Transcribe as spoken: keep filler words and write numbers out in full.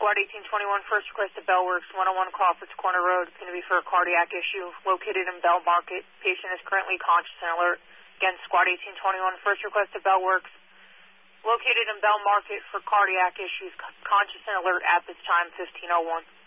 Squad eighteen twenty-one, first request to Bellworks, one oh one Crawfords Corner Road. It's going to be for a cardiac issue located in Bell Market. Patient is currently conscious and alert. Again, Squad eighteen twenty-one, first request to Bellworks, located in Bell Market for cardiac issues, conscious and alert at this time, fifteen oh one.